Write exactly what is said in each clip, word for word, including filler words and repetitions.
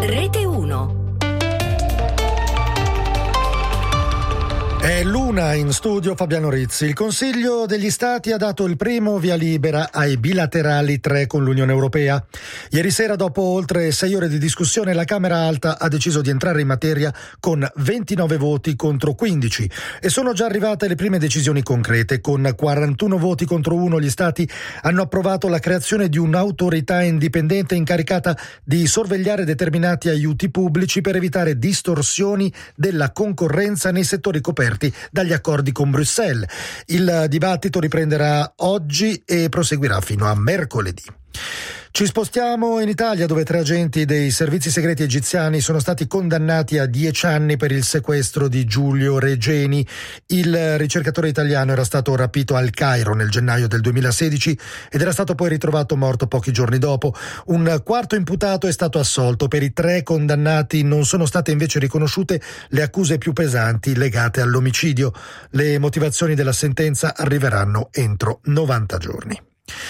Rete uno. È l'una in studio Fabiano Rizzi. Il Consiglio degli Stati ha dato il primo via libera ai bilaterali tre con l'Unione Europea. Ieri sera, dopo oltre sei ore di discussione, la Camera Alta ha deciso di entrare in materia con ventinove voti contro quindici e sono già arrivate le prime decisioni concrete. Con quarantuno voti contro uno gli Stati hanno approvato la creazione di un'autorità indipendente incaricata di sorvegliare determinati aiuti pubblici per evitare distorsioni della concorrenza nei settori coperti dagli accordi con Bruxelles. Il dibattito riprenderà oggi e proseguirà fino a mercoledì. Ci spostiamo in Italia, dove tre agenti dei servizi segreti egiziani sono stati condannati a dieci anni per il sequestro di Giulio Regeni. Il ricercatore italiano era stato rapito al Cairo nel gennaio del duemilasedici ed era stato poi ritrovato morto pochi giorni dopo. Un quarto imputato è stato assolto. Per i tre condannati non sono state invece riconosciute le accuse più pesanti legate all'omicidio. Le motivazioni della sentenza arriveranno entro novanta giorni.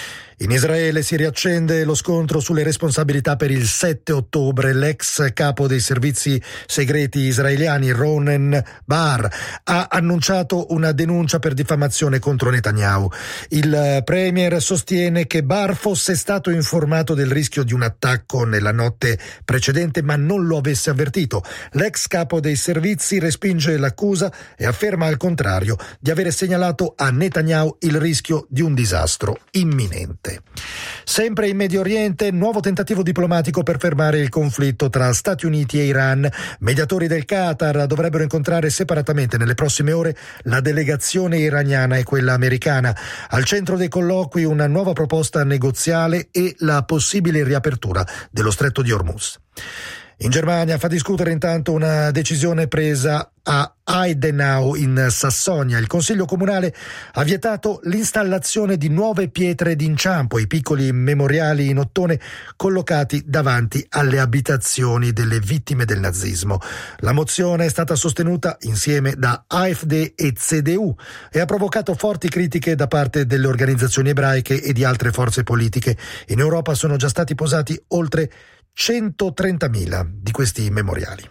In Israele si riaccende lo scontro sulle responsabilità per il sette ottobre. L'ex capo dei servizi segreti israeliani, Ronen Bar, ha annunciato una denuncia per diffamazione contro Netanyahu. Il premier sostiene che Bar fosse stato informato del rischio di un attacco nella notte precedente, ma non lo avesse avvertito. L'ex capo dei servizi respinge l'accusa e afferma al contrario di avere segnalato a Netanyahu il rischio di un disastro imminente. Sempre in Medio Oriente, nuovo tentativo diplomatico per fermare il conflitto tra Stati Uniti e Iran. Mediatori del Qatar dovrebbero incontrare separatamente nelle prossime ore la delegazione iraniana e quella americana. Al centro dei colloqui una nuova proposta negoziale e la possibile riapertura dello stretto di Hormuz. In Germania fa discutere intanto una decisione presa a Heidenau in Sassonia. Il Consiglio Comunale ha vietato l'installazione di nuove pietre d'inciampo, i piccoli memoriali in ottone collocati davanti alle abitazioni delle vittime del nazismo. La mozione è stata sostenuta insieme da AfD e C D U e ha provocato forti critiche da parte delle organizzazioni ebraiche e di altre forze politiche. In Europa sono già stati posati oltre centotrentamila di questi memoriali.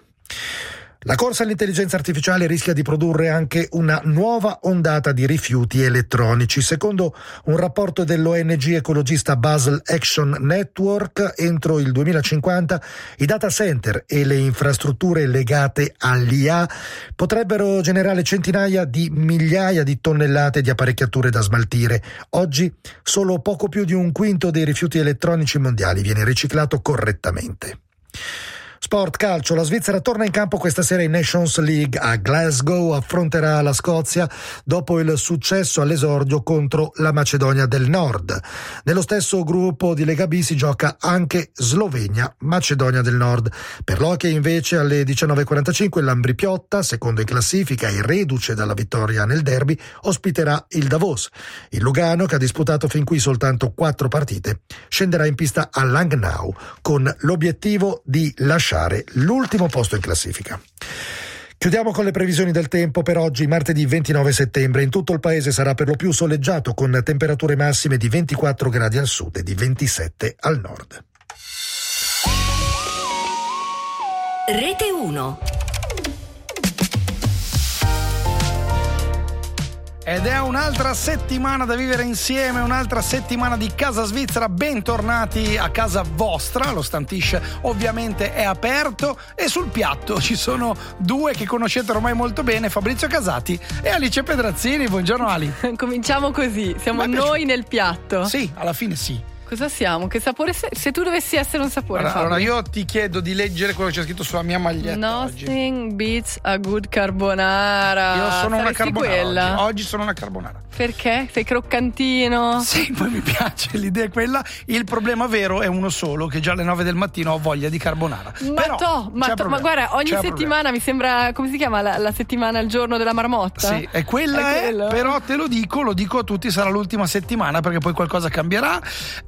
La corsa all'intelligenza artificiale rischia di produrre anche una nuova ondata di rifiuti elettronici. Secondo un rapporto dell'O N G ecologista Basel Action Network, entro il duemilacinquanta i data center e le infrastrutture legate all'I A potrebbero generare centinaia di migliaia di tonnellate di apparecchiature da smaltire. Oggi solo poco più di un quinto dei rifiuti elettronici mondiali viene riciclato correttamente. Sport, calcio, la Svizzera torna in campo questa sera in Nations League a Glasgow, affronterà la Scozia dopo il successo all'esordio contro la Macedonia del Nord. Nello stesso gruppo di Lega B si gioca anche Slovenia-Macedonia del Nord. Per l'hockey invece alle diciannove e quarantacinque l'Ambri Piotta, secondo in classifica e reduce dalla vittoria nel derby, ospiterà il Davos. Il Lugano, che ha disputato fin qui soltanto quattro partite, scenderà in pista a Langnau con l'obiettivo di lasciare l'ultimo posto in classifica. Chiudiamo con le previsioni del tempo per oggi, martedì ventinove settembre. In tutto il paese sarà per lo più soleggiato, con temperature massime di ventiquattro gradi al sud e di ventisette al nord. Rete uno. Ed è un'altra settimana da vivere insieme, un'altra settimana di Casa Svizzera. Bentornati a casa vostra. Lo Stantish ovviamente è aperto e sul piatto ci sono due che conoscete ormai molto bene, Fabrizio Casati e Alice Pedrazzini. Buongiorno Ali. Cominciamo così, siamo noi nel piatto. Sì, alla fine sì. Cosa siamo? Che sapore sei? Se tu dovessi essere un sapore, allora, Fabio. allora io ti chiedo di leggere quello che c'è scritto sulla mia maglietta. Nothing oggi. beats a good carbonara. Io sono Saresti una carbonara quella? oggi. oggi sono una carbonara. Perché? Sei croccantino? Sì, poi mi piace, l'idea è quella. Il problema vero è uno solo, che già alle nove del mattino ho voglia di carbonara. Ma Però, to, ma, to, ma guarda, ogni c'è settimana mi sembra, come si chiama la, la settimana, il giorno della marmotta? Sì, e quella è, è, quello. Però te lo dico, lo dico a tutti, sarà l'ultima settimana perché poi qualcosa cambierà e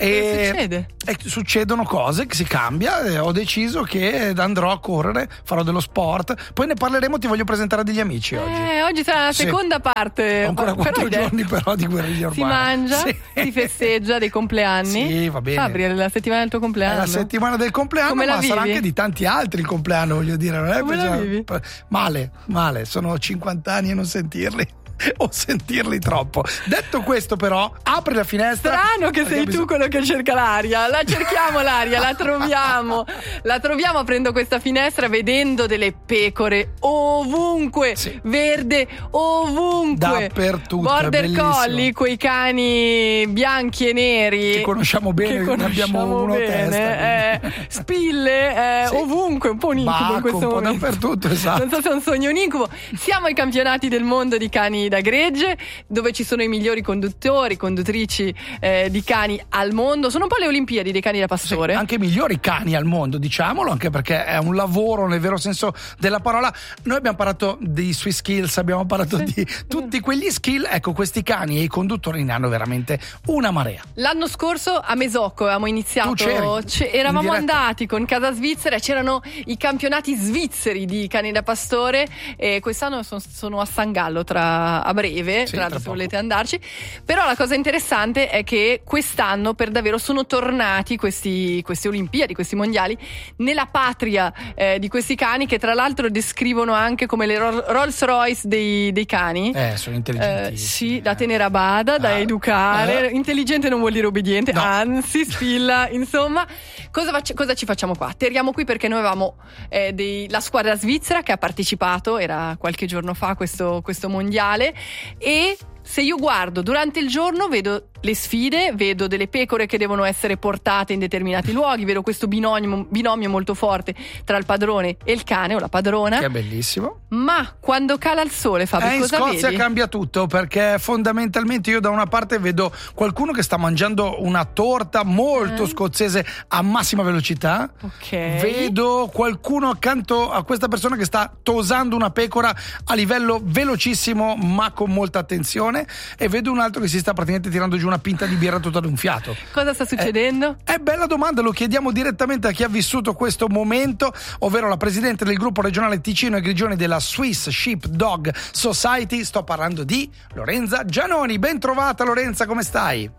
e, succede? e succedono cose, che si cambia, e ho deciso che andrò a correre, farò dello sport, poi ne parleremo, ti voglio presentare degli amici oggi. Eh, oggi sarà la Sì. seconda parte. Ho ancora Però quattro hai detto- giorni però di guerriglia Si urbana. mangia, Sì. si festeggia dei compleanni. Sì, va bene. Fabri, è la settimana del tuo È compleanno. la settimana del compleanno, Come la ma sarà vivi? anche di tanti altri il compleanno, voglio dire. Non è Come la per- vivi? Male, male, sono cinquanta anni e non sentirli. O sentirli troppo. Detto questo, però, apri la finestra. Strano che perché sei bisogna- tu quello che cerca l'aria. La cerchiamo l'aria, la troviamo. La troviamo aprendo questa finestra, vedendo delle pecore ovunque. Sì. Verde ovunque. Dappertutto, è Border bellissimo. collie, quei cani bianchi e neri. Che conosciamo bene, Che ne abbiamo conosciamo uno a bene. testa, Eh, spille, eh, Sì. ovunque, un po' un incubo Bacco, in questo un po' momento. dappertutto, esatto. Non so se è un sogno, un incubo. Siamo ai campionati del mondo di cani da gregge, dove ci sono i migliori conduttori, conduttrici eh, di cani al mondo. Sono un po' le Olimpiadi dei cani da pastore. Sì, anche i migliori cani al mondo, diciamolo, anche perché è un lavoro nel vero senso della parola. Noi abbiamo parlato di sui skills, abbiamo parlato Sì, di tutti quegli skill. Ecco, questi cani e i conduttori ne hanno veramente una marea. L'anno scorso a Mesocco avevamo iniziato, Tu c'eri? c- eravamo In diretta? andati con Casa Svizzera e c'erano i campionati svizzeri di cani da pastore, e quest'anno son- sono a San Gallo tra, a breve, Sì, tra l'altro tra se poco. volete andarci. Però la cosa interessante è che quest'anno per davvero sono tornati questi, queste Olimpiadi, questi mondiali, nella patria eh, di questi cani, che tra l'altro descrivono anche come le Ro- Rolls Royce dei, dei cani. Eh, sono Eh, intelligenti. sì, da tenere a bada, da Ah, educare. eh. Intelligente non vuol dire obbediente, No. anzi, spilla. Insomma, cosa, fac- cosa ci facciamo qua? Atterriamo qui perché noi avevamo eh, dei- la squadra svizzera che ha partecipato, era qualche giorno fa questo, questo mondiale, e se io guardo durante il giorno vedo le sfide, vedo delle pecore che devono essere portate in determinati luoghi, vedo questo binomio, binomio molto forte tra il padrone e il cane o la padrona. Che è bellissimo. Ma quando cala il sole, Fabio, Eh, in cosa Scozia vedi? cambia tutto, perché fondamentalmente io da una parte vedo qualcuno che sta mangiando una torta molto Eh. scozzese a massima velocità. Ok. Vedo qualcuno accanto a questa persona che sta tosando una pecora a livello velocissimo ma con molta attenzione, e vedo un altro che si sta praticamente tirando giù una pinta di birra tutta d'un fiato. Cosa sta succedendo? È bella domanda, lo chiediamo direttamente a chi ha vissuto questo momento, ovvero la presidente del gruppo regionale Ticino e Grigioni della Swiss Sheep Dog Society. Sto parlando di Lorenza Gianoni. Ben trovata Lorenza, come stai?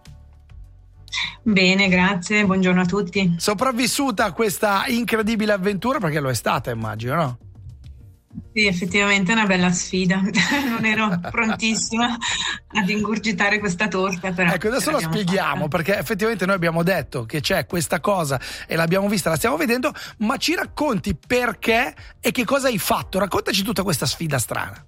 Bene, grazie, buongiorno a tutti. Sopravvissuta a questa incredibile avventura, perché lo è stata, immagino, no? Sì, effettivamente è una bella sfida. Non ero prontissima ad ingurgitare questa torta, però. Ecco, adesso ce la l'abbiamo spieghiamo, fatta. perché effettivamente noi abbiamo detto che c'è questa cosa e l'abbiamo vista, la stiamo vedendo, ma ci racconti perché e che cosa hai fatto? Raccontaci tutta questa sfida strana.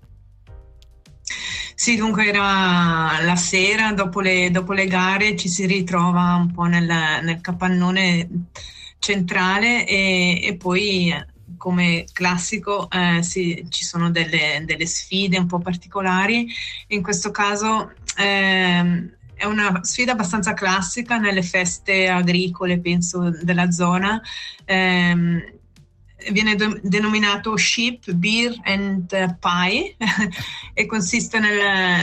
Sì, dunque era la sera, dopo le, dopo le gare ci si ritrova un po' nel, nel capannone centrale e, e poi, come classico, eh, sì, ci sono delle, delle sfide un po' particolari. In questo caso ehm, è una sfida abbastanza classica nelle feste agricole, penso, della zona. Ehm, viene do- denominato Sheep, Beer and Pie e consiste nel,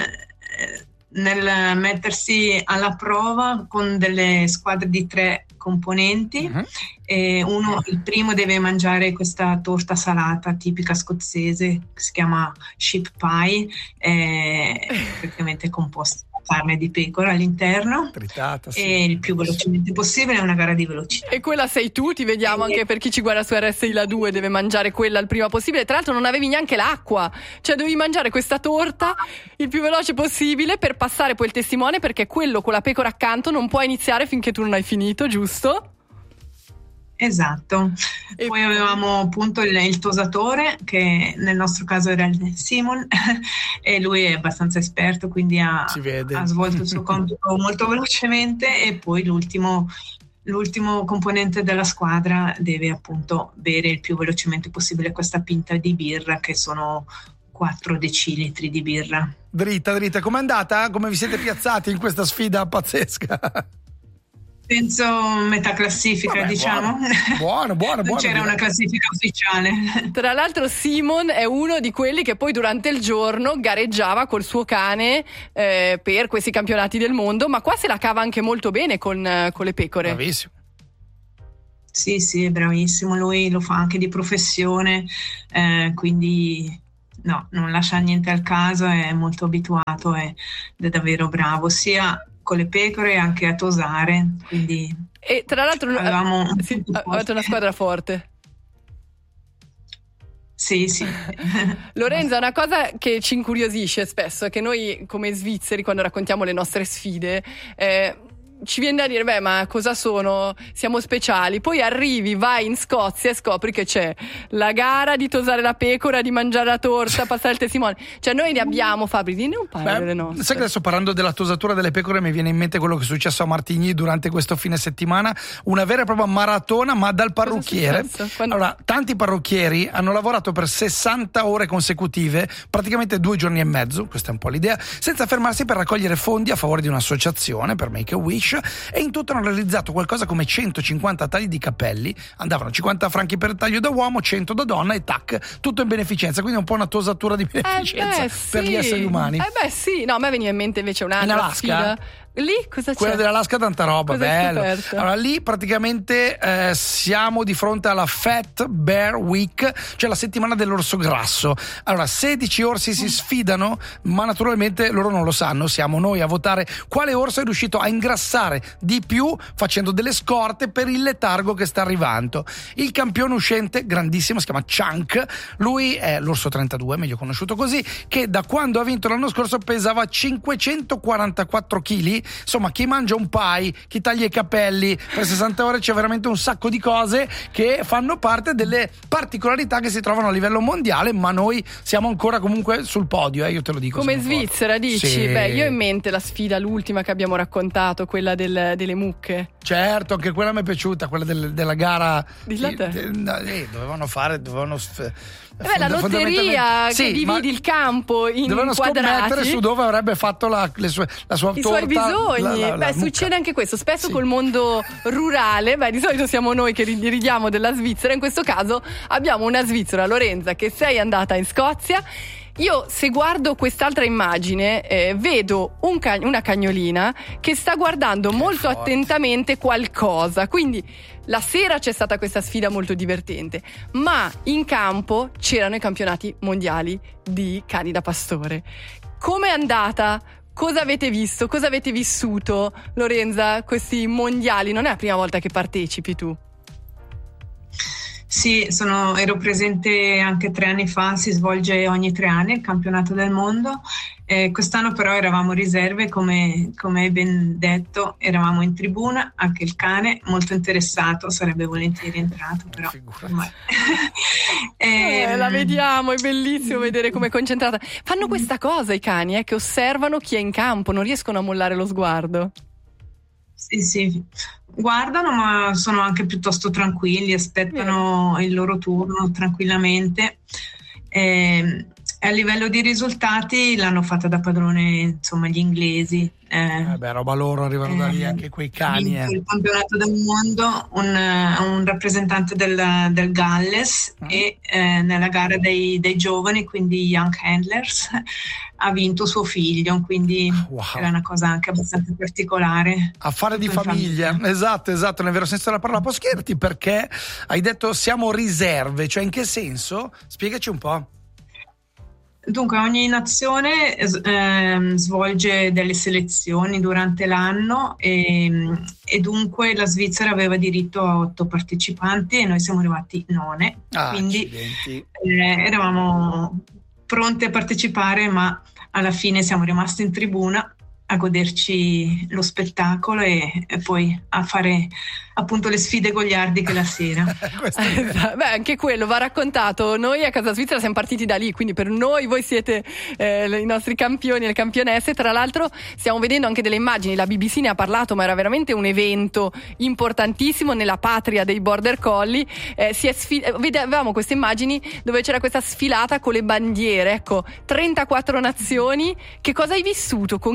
nel mettersi alla prova con delle squadre di tre componenti. Uh-huh. E uno, il primo deve mangiare questa torta salata tipica scozzese che si chiama sheep pie, è praticamente composta da carne di pecora all'interno. Tritata, sì. E il più velocemente possibile, è una gara di velocità. E quella sei tu, ti vediamo anche per chi ci guarda su R S I La due, deve mangiare quella il prima possibile. Tra l'altro non avevi neanche l'acqua, cioè dovevi mangiare questa torta il più veloce possibile per passare poi il testimone, perché quello con la pecora accanto non può iniziare finché tu non hai finito, giusto? Esatto. E Poi avevamo appunto il, il tosatore, che nel nostro caso era il Simon, e lui è abbastanza esperto, quindi ha, Si vede. ha svolto il suo compito molto velocemente. E poi l'ultimo, l'ultimo componente della squadra deve appunto bere il più velocemente possibile questa pinta di birra, che sono quattro decilitri di birra. Dritta, dritta. Com'è andata? Come vi siete piazzati in questa sfida pazzesca? Penso metà classifica, Vabbè, diciamo. Buono, buono, buono. Non c'era buono. una classifica ufficiale. Tra l'altro Simon è uno di quelli che poi durante il giorno gareggiava col suo cane eh, per questi campionati del mondo, ma qua se la cava anche molto bene con, con le pecore. Bravissimo. Sì, sì, è bravissimo. Lui lo fa anche di professione, eh, quindi no, non lascia niente al caso, è molto abituato ed è davvero bravo, sia con le pecore e anche a tosare. Quindi e tra l'altro avevamo eh, sì, avete una squadra forte. Sì, sì. Lorenza, una cosa che ci incuriosisce spesso è che noi come svizzeri, quando raccontiamo le nostre sfide, eh, ci viene da dire, beh, ma cosa sono? Siamo speciali. Poi arrivi, vai in Scozia e scopri che c'è la gara di tosare la pecora, di mangiare la torta, passare il testimone. Cioè noi ne abbiamo, Fabri, di un paio Beh, delle nostre. Sai che adesso parlando della tosatura delle pecore mi viene in mente quello che è successo a Martigny durante questo fine settimana, una vera e propria maratona, ma dal parrucchiere. Quando... Allora, tanti parrucchieri hanno lavorato per sessanta ore consecutive, praticamente due giorni e mezzo, questa è un po' l'idea, senza fermarsi per raccogliere fondi a favore di un'associazione, per Make-A-Wish, e in tutto hanno realizzato qualcosa come centocinquanta tagli di capelli, andavano cinquanta franchi per taglio da uomo, cento da donna e tac, tutto in beneficenza, quindi un po' una tosatura di beneficenza eh beh, per sì. gli esseri umani. Eh beh sì, no, a me veniva in mente invece un'altra sfida. Lì cosa c'è? Quella dell'Alaska, tanta roba, cosa bello. scoperto? Allora lì praticamente eh, siamo di fronte alla Fat Bear Week, cioè la settimana dell'orso grasso. Allora sedici orsi si sfidano, ma naturalmente loro non lo sanno, siamo noi a votare quale orso è riuscito a ingrassare di più facendo delle scorte per il letargo che sta arrivando. Il campione uscente, grandissimo, si chiama Chunk, lui è l'orso trentadue, meglio conosciuto così, che da quando ha vinto l'anno scorso pesava cinquecentoquarantaquattro chili. Insomma, chi mangia un pie, chi taglia i capelli per sessanta ore, c'è veramente un sacco di cose che fanno parte delle particolarità che si trovano a livello mondiale, ma noi siamo ancora comunque sul podio, eh, io te lo dico. Come Svizzera, forte. Dici? Sì. Beh, io ho in mente la sfida, l'ultima che abbiamo raccontato, quella del, delle mucche. Certo, anche quella mi è piaciuta, quella del, della gara. Dilla te. Eh, dovevano fare, dovevano... Eh beh, la lotteria che sì, dividi il campo in dovevano quadrati. Scommettere su dove avrebbe fatto la, le sue, la sua i torta, suoi bisogni. la, la, la beh, mucca. Succede anche questo spesso sì. col mondo rurale. Beh, di solito siamo noi che ridiamo della Svizzera. In questo caso abbiamo una svizzera, Lorenza, che sei andata in Scozia. Io, se guardo quest'altra immagine, eh, vedo un cag- una cagnolina che sta guardando che molto forte. attentamente qualcosa. Quindi la sera c'è stata questa sfida molto divertente, ma in campo c'erano i campionati mondiali di cani da pastore. Come è andata? Cosa avete visto? Cosa avete vissuto, Lorenza, questi mondiali? Non è la prima volta che partecipi tu? Sì, sono, ero presente anche tre anni fa, si svolge ogni tre anni il campionato del mondo. Eh, quest'anno però eravamo riserve, come, come hai ben detto, eravamo in tribuna, anche il cane molto interessato, sarebbe volentieri entrato, però ormai. eh, eh, la vediamo, è bellissimo vedere come è concentrata. Fanno questa cosa i cani, eh, che osservano chi è in campo, non riescono a mollare lo sguardo. Sì, sì, guardano, ma sono anche piuttosto tranquilli, aspettano il loro turno tranquillamente. Eh, a livello di risultati l'hanno fatta da padrone, insomma, gli inglesi. Eh, eh beh, roba loro, arrivano eh, da lì anche quei cani. Eh. Il campionato del mondo, un, un rappresentante del, del Galles mm. e eh, nella gara dei, dei giovani, quindi Young Handlers, ha vinto suo figlio, quindi wow. Era una cosa anche abbastanza particolare. Affare di famiglia. famiglia, esatto, esatto, nel vero senso della parola. Posso chiederti perché hai detto siamo riserve, cioè in che senso? Spiegaci un po'. Dunque, ogni nazione eh, svolge delle selezioni durante l'anno e, e dunque la Svizzera aveva diritto a otto partecipanti e noi siamo arrivati nove, ah, quindi eh, eravamo pronti a partecipare, ma alla fine siamo rimasti in tribuna a goderci lo spettacolo e, e poi a fare appunto le sfide goliardiche la sera. Beh, anche quello va raccontato. Noi a Casa Svizzera siamo partiti da lì, quindi per noi voi siete eh, i nostri campioni e le campionesse. Tra l'altro stiamo vedendo anche delle immagini, la B B C ne ha parlato, ma era veramente un evento importantissimo nella patria dei Border Collie. Eh, si è sfid- vedevamo queste immagini dove c'era questa sfilata con le bandiere, ecco, trentaquattro nazioni. Che cosa hai vissuto? Con chi hai parlato?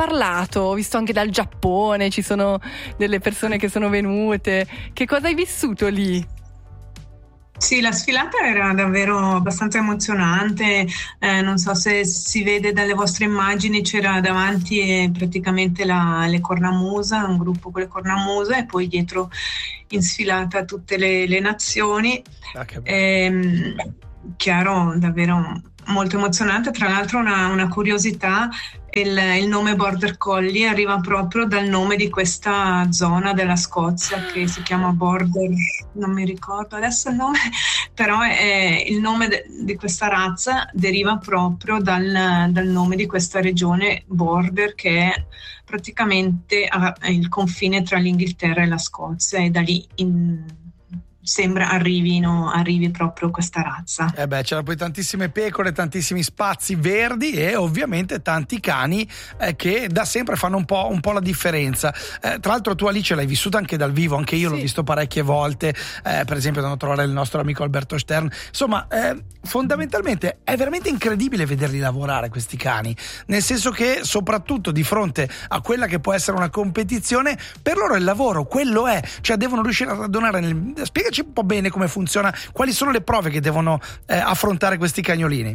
parlato? Ho visto anche dal Giappone, ci sono delle persone che sono venute. Che cosa hai vissuto lì? Sì, la sfilata era davvero abbastanza emozionante, eh, non so se si vede dalle vostre immagini, c'era davanti eh, praticamente la, le cornamusa, un gruppo con le cornamusa e poi dietro in sfilata tutte le, le nazioni. Ah, che eh, chiaro, davvero molto emozionante. Tra l'altro una, una curiosità, il, il nome Border Collie arriva proprio dal nome di questa zona della Scozia che si chiama Border, non mi ricordo adesso il nome, però è, il nome de, di questa razza deriva proprio dal, dal nome di questa regione Border, che è praticamente a, il confine tra l'Inghilterra e la Scozia, e da lì in sembra arrivino, arrivi proprio questa razza. Eh beh, c'erano poi tantissime pecore, tantissimi spazi verdi e ovviamente tanti cani eh, che da sempre fanno un po', un po' la differenza. Eh, tra l'altro tu, Alice, l'hai vissuta anche dal vivo, anche io sì. L'ho visto parecchie volte, eh, per esempio andando a trovare il nostro amico Alberto Stern. Insomma, eh, fondamentalmente è veramente incredibile vederli lavorare questi cani, nel senso che soprattutto di fronte a quella che può essere una competizione, per loro il lavoro quello è, cioè devono riuscire a radunare nel... Spiegaci un po' bene come funziona, quali sono le prove che devono eh, affrontare questi cagnolini.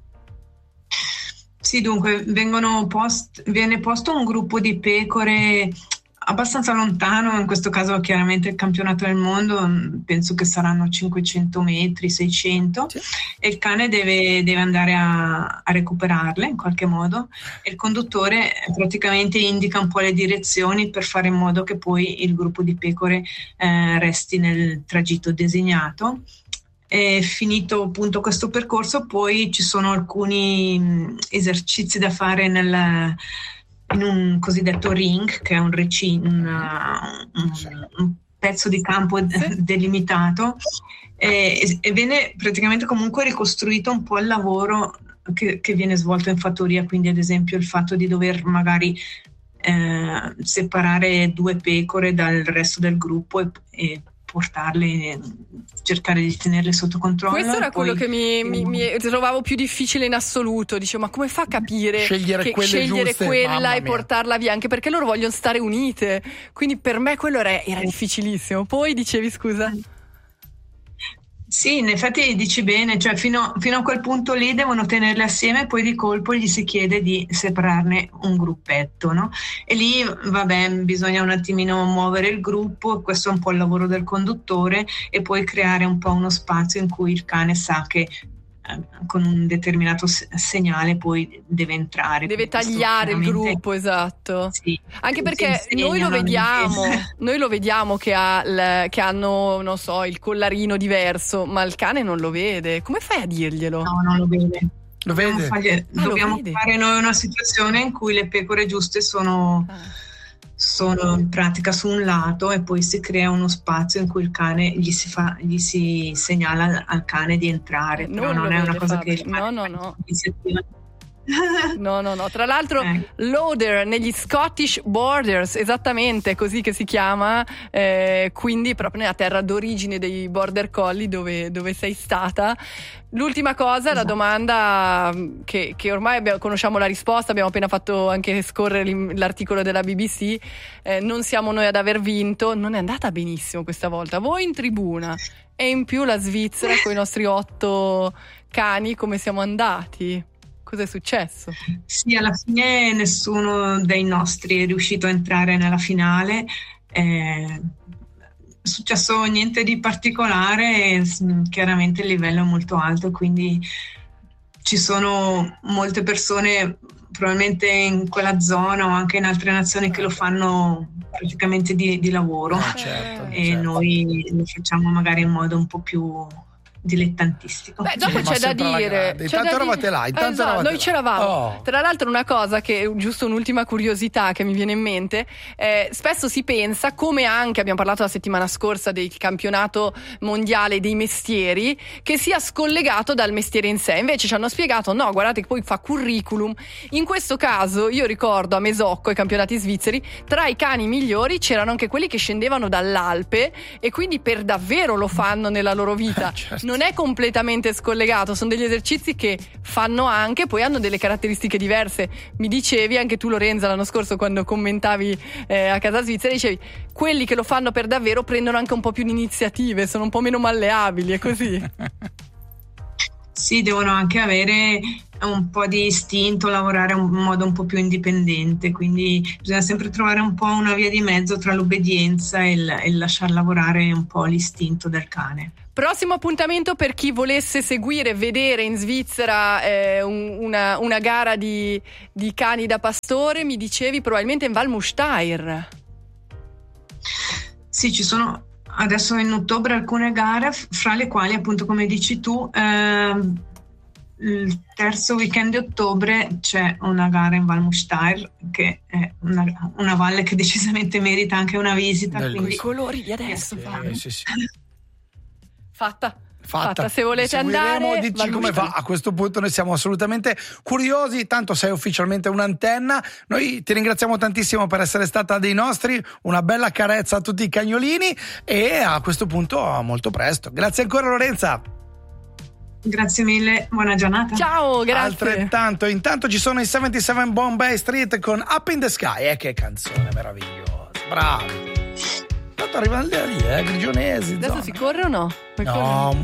Sì, dunque vengono post, viene posto un gruppo di pecore abbastanza lontano, in questo caso chiaramente il campionato del mondo, penso che saranno cinquecento metri, seicento, sì. E il cane deve, deve andare a, a recuperarle in qualche modo, e il conduttore praticamente indica un po' le direzioni per fare in modo che poi il gruppo di pecore eh, resti nel tragitto designato. E finito appunto questo percorso, poi ci sono alcuni esercizi da fare nel in un cosiddetto ring, che è un recinto, un, un, un pezzo di campo delimitato, e, e viene praticamente comunque ricostruito un po' il lavoro che, che viene svolto in fattoria, quindi ad esempio il fatto di dover magari eh, separare due pecore dal resto del gruppo e, e portarle, cercare di tenerle sotto controllo. Questo era poi, quello che mi, mi, mi trovavo più difficile in assoluto. Dicevo, ma come fa a capire scegliere, che quelle scegliere giuste, quella e portarla via? Anche perché loro vogliono stare unite. Quindi per me quello era, era difficilissimo. Poi dicevi, scusa? Sì, in effetti dici bene, cioè fino, fino a quel punto lì devono tenerle assieme, poi di colpo gli si chiede di separarne un gruppetto, no? E lì, vabbè, bisogna un attimino muovere il gruppo, questo è un po' il lavoro del conduttore, e poi creare un po' uno spazio in cui il cane sa che con un determinato segnale poi deve entrare, deve tagliare il gruppo, esatto. Sì, anche perché noi lo vediamo noi lo vediamo che, ha l, che hanno, non so, il collarino diverso, ma il cane non lo vede. Come fai a dirglielo? No, non lo vede. Lo vede? Fargli, ah, dobbiamo vede. fare noi una situazione in cui le pecore giuste sono ah. sono in pratica su un lato, e poi si crea uno spazio in cui il cane gli si fa, gli si segnala al cane di entrare, però non, non è una cosa Fabio. che no no no no no no tra l'altro eh. Loader negli Scottish Borders, esattamente così che si chiama, eh, quindi proprio nella terra d'origine dei Border Collie, dove, dove sei stata. L'ultima cosa, esatto. La domanda che, che ormai abbiamo, conosciamo la risposta, abbiamo appena fatto anche scorrere l'articolo della B B C, eh, non siamo noi ad aver vinto, non è andata benissimo questa volta, voi in tribuna e in più la Svizzera con i nostri otto cani, come siamo andati? Cosa è successo? Sì, alla fine nessuno dei nostri è riuscito a entrare nella finale. Eh, è successo niente di particolare, chiaramente il livello è molto alto, quindi ci sono molte persone probabilmente in quella zona o anche in altre nazioni che lo fanno praticamente di, di lavoro, ah, certo, e certo. Noi lo facciamo magari in modo un po' più dilettantistico. Beh, dopo sì, c'è da dire, c'è intanto eravate là, intanto esatto, eravate noi là. c'eravamo. Oh. Tra l'altro una cosa che, giusto un'ultima curiosità che mi viene in mente, eh, spesso si pensa, come anche abbiamo parlato la settimana scorsa del campionato mondiale dei mestieri, che sia scollegato dal mestiere in sé. Invece ci hanno spiegato, no, guardate che poi fa curriculum. In questo caso io ricordo a Mesocco, i campionati svizzeri, tra i cani migliori c'erano anche quelli che scendevano dall'Alpe e quindi per davvero lo fanno nella loro vita. Certo. non è completamente scollegato, sono degli esercizi che fanno anche, poi hanno delle caratteristiche diverse. Mi dicevi anche tu, Lorenza, l'anno scorso quando commentavi eh, a Casa Svizzera, dicevi quelli che lo fanno per davvero prendono anche un po' più di iniziative, sono un po' meno malleabili, è così? Sì, devono anche avere un po' di istinto, lavorare in modo un po' più indipendente, quindi bisogna sempre trovare un po' una via di mezzo tra l'obbedienza e il, e il lasciar lavorare un po' l'istinto del cane. Prossimo appuntamento per chi volesse seguire, vedere in Svizzera eh, un, una, una gara di, di cani da pastore, mi dicevi probabilmente in Val Mustair. Sì, ci sono adesso in ottobre alcune gare, fra le quali appunto come dici tu ehm, il terzo weekend di ottobre c'è una gara in Val Mustair, che è una, una valle che decisamente merita anche una visita. Con i colori di adesso. Sì, sì, sì. Fatta. Fatta. Fatta, se volete andare, dici come va. A questo punto noi siamo assolutamente curiosi, tanto sei ufficialmente un'antenna. Noi ti ringraziamo tantissimo per essere stata dei nostri, una bella carezza a tutti i cagnolini e a questo punto a molto presto. Grazie ancora, Lorenza. Grazie mille, buona giornata. Ciao, grazie. Altrettanto, intanto ci sono i settantasette Bombay Street con Up in the Sky, eh, che canzone meravigliosa, bravi. Tanto arrivano lì, eh, grigionesi. Adesso zona. si corre o no? No,